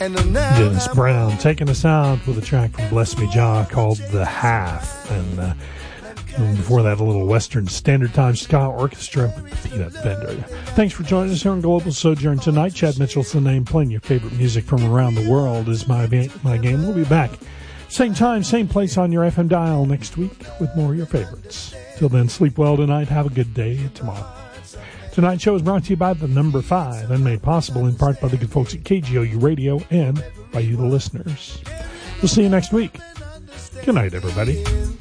Dennis Brown taking us out with a track from Bless Me Jah called The Half. And before that, a little Western Standard Time Ska Orchestra with Peanut Bender. Thanks for joining us here on Global Sojourn tonight. Chad Mitchell's the name. Playing your favorite music from around the world is my game. We'll be back same time, same place on your FM dial next week with more of your favorites. Till then, sleep well tonight. Have a good day tomorrow. Tonight's show is brought to you by the Number 5 and made possible in part by the good folks at KGOU Radio and by you, the listeners. We'll see you next week. Good night, everybody.